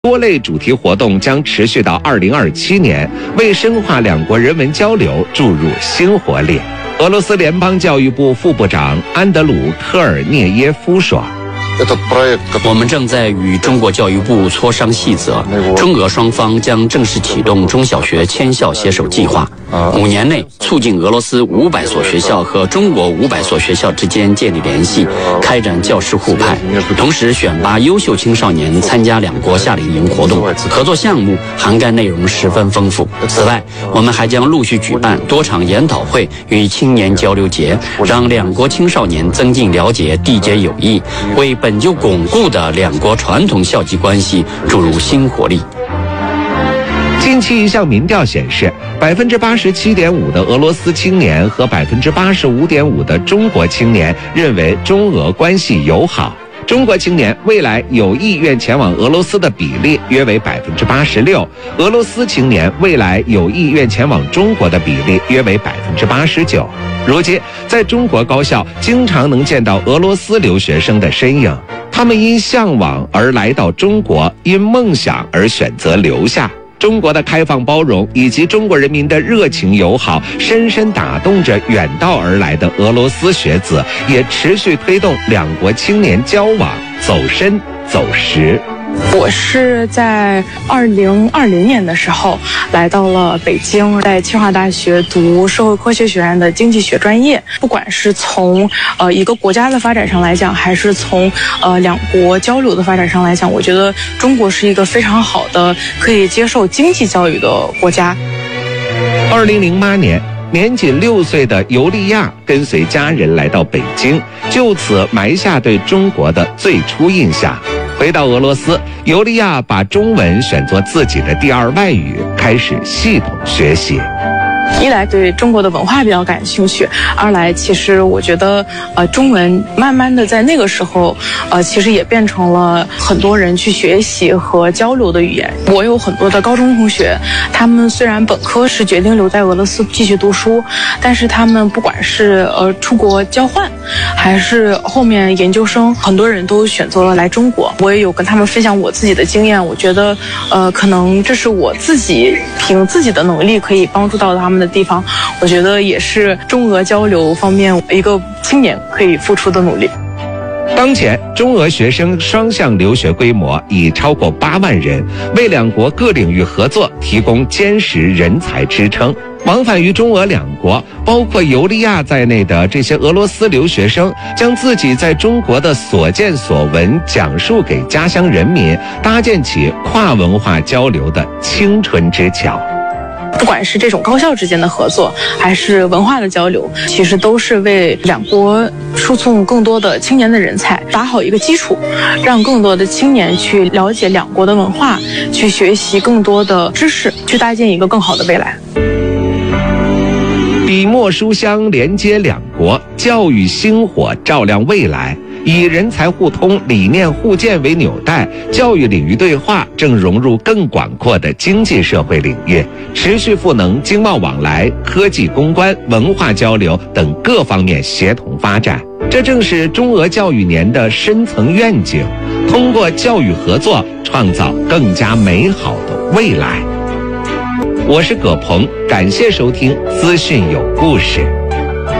多类主题活动将持续到2027年，为深化两国人文交流注入新活力。俄罗斯联邦教育部副部长安德鲁·科尔涅耶夫说， 我们正在与中国教育部磋商细则，中俄双方将正式启动中小学迁校携手计划，5年内促进俄罗斯500所学校和中国500所学校之间建立联系，开展教师互派，同时选拔优秀青少年参加两国夏令营活动，合作项目涵盖内容十分丰富。此外，我们还将陆续举办多场研讨会与青年交流节，让两国青少年增进了解，缔结友谊，为本就巩固的两国传统校际关系注入新活力。 近期一项民调显示，87.5%的俄罗斯青年和85.5%的中国青年认为中俄关系友好。中国青年未来有意愿前往俄罗斯的比例约为86%，俄罗斯青年未来有意愿前往中国的比例约为89%。如今，在中国高校经常能见到俄罗斯留学生的身影，他们因向往而来到中国，因梦想而选择留下。中国的开放包容以及中国人民的热情友好，深深打动着远道而来的俄罗斯学子，也持续推动两国青年交往走深走实。 我是在2020年的时候来到了北京，在清华大学读社会科学学院的经济学专业。不管是从一个国家的发展上来讲，还是从两国交流的发展上来讲，我觉得中国是一个非常好的可以接受经济教育的国家。 2008年，年仅6岁的尤利娅跟随家人来到北京，就此埋下对中国的最初印象。回到俄罗斯，尤利娅把中文选作自己的第二外语，开始系统学习。 一来对中国的文化比较感兴趣，二来其实我觉得中文慢慢的在那个时候其实也变成了很多人去学习和交流的语言。我有很多的高中同学，他们虽然本科是决定留在俄罗斯继续读书，但是他们不管是出国交换还是后面研究生，很多人都选择了来中国。我也有跟他们分享我自己的经验，我觉得可能这是我自己凭自己的能力可以帮助到他们的地方，我觉得也是中俄交流方面一个青年可以付出的努力。 当前，中俄学生双向留学规模已超过8万人，为两国各领域合作提供坚实人才支撑。往返于中俄两国，包括尤利娅在内的这些俄罗斯留学生，将自己在中国的所见所闻讲述给家乡人民，搭建起跨文化交流的青春之桥。 不管是这种高校之间的合作，还是文化的交流，其实都是为两国输送更多的青年的人才打好一个基础，让更多的青年去了解两国的文化，去学习更多的知识，去搭建一个更好的未来。 笔墨书香连接两国，教育星火照亮未来。以人才互通、理念互鉴为纽带，教育领域对话正融入更广阔的经济社会领域，持续赋能经贸往来、科技攻关、文化交流等各方面协同发展。这正是中俄教育年的深层愿景，通过教育合作，创造更加美好的未来。我是葛鹏，感谢收听资讯有故事。